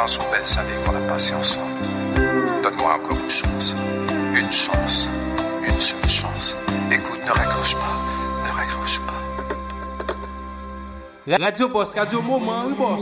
aux belles années qu'on a passées ensemble. Donne-moi encore une chance, une seule chance. Écoute, ne raccroche pas. Radio Boss, Radio Moment, oui, boss.